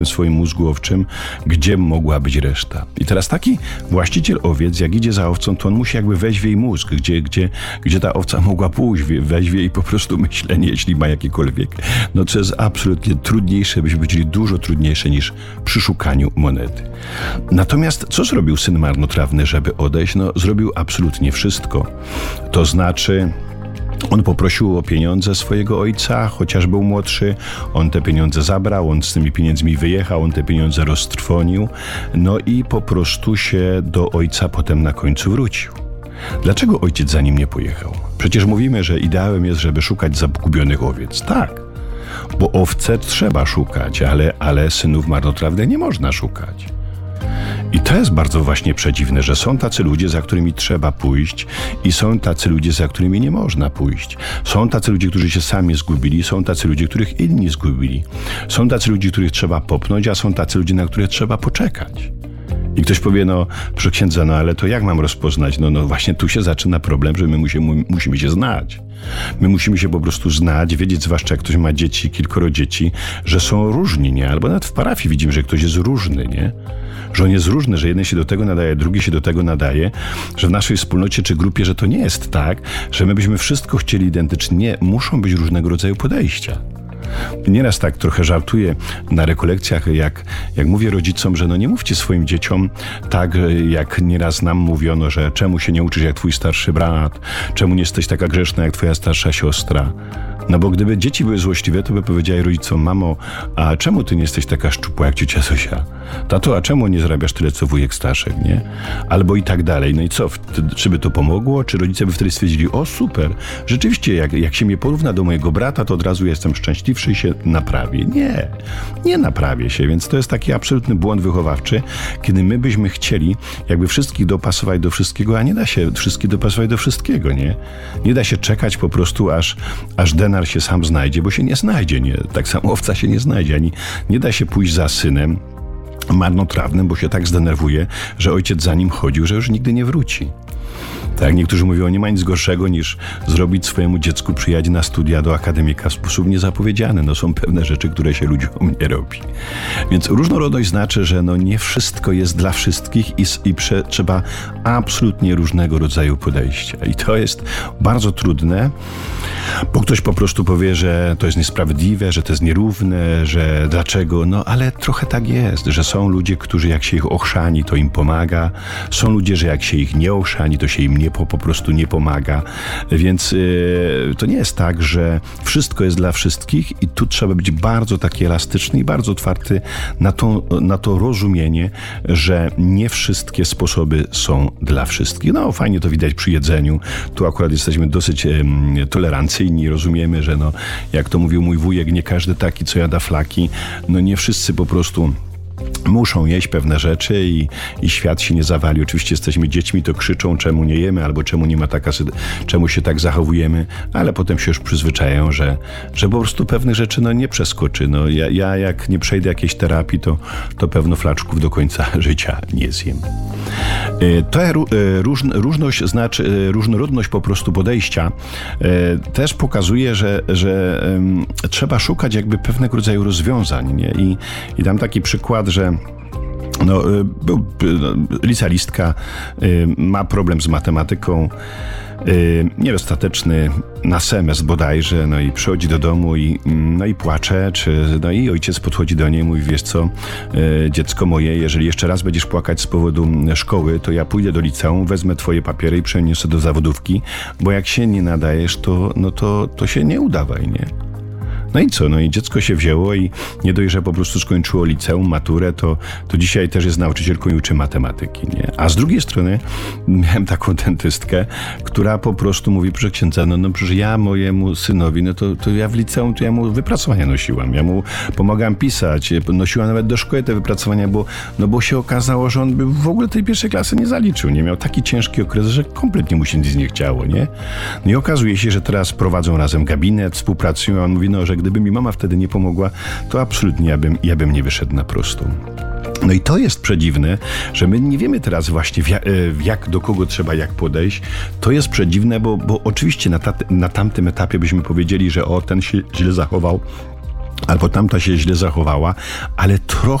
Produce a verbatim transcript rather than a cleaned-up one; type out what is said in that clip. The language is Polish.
w swoim mózgu owczym, gdzie mogła być reszta. I teraz taki właściciel owiec, jak idzie za owcą, to on musi jakby wejść w jej mózg, gdzie, gdzie, gdzie ta owca mogła pójść, wejść w jej po prostu myślenie, jeśli ma jakiekolwiek. No co jest absolutnie trudniejsze, byśmy powiedzieli dużo trudniejsze niż przy szukaniu monety. Natomiast co zrobił syn marnotrawny, żeby odejść? No zrobił absolutnie wszystko. To znaczy... On poprosił o pieniądze swojego ojca, chociaż był młodszy. On te pieniądze zabrał, on z tymi pieniędzmi wyjechał, on te pieniądze roztrwonił. No i po prostu się do ojca potem na końcu wrócił. Dlaczego ojciec za nim nie pojechał? Przecież mówimy, że ideałem jest, żeby szukać zagubionych owiec. Tak, bo owce trzeba szukać, ale, ale synów marnotrawnych nie można szukać. I to jest bardzo właśnie przedziwne, że są tacy ludzie, za którymi trzeba pójść i są tacy ludzie, za którymi nie można pójść. Są tacy ludzie, którzy się sami zgubili, są tacy ludzie, których inni zgubili. Są tacy ludzie, których trzeba popchnąć, a są tacy ludzie, na których trzeba poczekać. I ktoś powie, no proszę księdza, no ale to jak mam rozpoznać? No, no właśnie tu się zaczyna problem, że my musimy, musimy się znać. My musimy się po prostu znać, wiedzieć, zwłaszcza jak ktoś ma dzieci, kilkoro dzieci, że są różni, nie? Albo nawet w parafii widzimy, że ktoś jest różny, nie? Że on jest różny, że jeden się do tego nadaje, drugi się do tego nadaje, że w naszej wspólnocie czy grupie, że to nie jest tak, że my byśmy wszystko chcieli identycznie. Nie, muszą być różnego rodzaju podejścia. Nieraz tak trochę żartuję na rekolekcjach, jak, jak mówię rodzicom, że no nie mówcie swoim dzieciom tak, jak nieraz nam mówiono, że czemu się nie uczysz jak twój starszy brat, czemu nie jesteś taka grzeszna jak twoja starsza siostra. No bo gdyby dzieci były złośliwe, to by powiedziały rodzicom, mamo, a czemu ty nie jesteś taka szczupła jak ciocia Zosia? Tato, a czemu nie zarabiasz tyle co wujek Staszek, nie? Albo i tak dalej. No i co, czy by to pomogło? Czy rodzice by wtedy stwierdzili, o super, rzeczywiście jak, jak się mnie porówna do mojego brata, to od razu jestem szczęśliwszy i się naprawię. Nie, nie naprawię się, więc to jest taki absolutny błąd wychowawczy, kiedy my byśmy chcieli jakby wszystkich dopasować do wszystkiego, a nie da się wszystkich dopasować do wszystkiego, nie? Nie da się czekać po prostu, aż, aż denar się sam znajdzie, bo się nie znajdzie, nie? Tak samo owca się nie znajdzie, ani nie da się pójść za synem marnotrawnym, bo się tak zdenerwuje, że ojciec za nim chodził, że już nigdy nie wróci. Tak, niektórzy mówią, nie ma nic gorszego niż zrobić swojemu dziecku przyjechać na studia do akademika w sposób niezapowiedziany. No są pewne rzeczy, które się ludziom nie robi. Więc różnorodność znaczy, że no nie wszystko jest dla wszystkich i, i prze, trzeba absolutnie różnego rodzaju podejścia. I to jest bardzo trudne, bo ktoś po prostu powie, że to jest niesprawiedliwe, że to jest nierówne, że dlaczego? No ale trochę tak jest, że są ludzie, którzy jak się ich ochrzani, to im pomaga. Są ludzie, że jak się ich nie ochrzani, to się im nie po, po prostu nie pomaga. Więc yy, to nie jest tak, że wszystko jest dla wszystkich i tu trzeba być bardzo taki elastyczny i bardzo otwarty na to, na to rozumienie, że nie wszystkie sposoby są dla wszystkich. No fajnie to widać przy jedzeniu. Tu akurat jesteśmy dosyć yy, tolerancyjni, rozumiemy, że no, jak to mówił mój wujek, nie każdy taki, co jada flaki. No nie wszyscy po prostu muszą jeść pewne rzeczy i, i świat się nie zawali. Oczywiście jesteśmy dziećmi, to krzyczą, czemu nie jemy, albo czemu nie ma taka, czemu się tak zachowujemy, ale potem się już przyzwyczajają, że, że po prostu pewnych rzeczy no, nie przeskoczy. No, ja, ja jak nie przejdę jakiejś terapii, to, to pewno flaczków do końca życia nie zjem. To róż, różność znaczy, różnorodność po prostu podejścia też pokazuje, że, że trzeba szukać jakby pewnego rodzaju rozwiązań, nie? I, i dam taki przykład, że no, był, licealistka ma problem z matematyką, niedostateczny na semestr bodajże, no i przychodzi do domu i, no i płacze, czy, no i ojciec podchodzi do niej i mówi, wiesz co, dziecko moje, jeżeli jeszcze raz będziesz płakać z powodu szkoły, to ja pójdę do liceum, wezmę twoje papiery i przeniosę do zawodówki, bo jak się nie nadajesz, to, no to, to się nie udawaj, nie? No i co? No i dziecko się wzięło i nie dość, że po prostu skończyło liceum, maturę, to, to dzisiaj też jest nauczycielką i uczy matematyki, nie? A z drugiej strony miałem taką dentystkę, która po prostu mówi, proszę księdza, no, no przecież ja mojemu synowi, no to, to ja w liceum, to ja mu wypracowania nosiłam, ja mu pomagałam pisać, nosiłam nawet do szkoły te wypracowania, bo, no bo się okazało, że on by w ogóle tej pierwszej klasy nie zaliczył, nie? Miał taki ciężki okres, że kompletnie mu się nic nie chciało, nie? No i okazuje się, że teraz prowadzą razem gabinet, współpracują, a on mówi, no, że gdyby mi mama wtedy nie pomogła, to absolutnie ja bym, ja bym nie wyszedł na prostą. No i to jest przedziwne, że my nie wiemy teraz właśnie w jak, w jak do kogo trzeba jak podejść. To jest przedziwne, bo, bo oczywiście na, ta, na tamtym etapie byśmy powiedzieli, że o, ten się źle zachował, albo tamta się źle zachowała, ale trochę